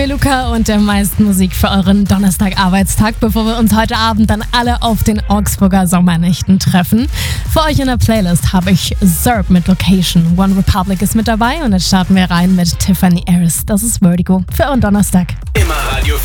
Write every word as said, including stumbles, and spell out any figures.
Luca und der meisten Musik für euren Donnerstag-Arbeitstag, bevor wir uns heute Abend dann alle auf den Augsburger Sommernächten treffen. Für euch in der Playlist habe ich Zerb mit Location. One Republic ist mit dabei und jetzt starten wir rein mit Tiffany Harris. Das ist Vertigo für euren Donnerstag. Immer Radio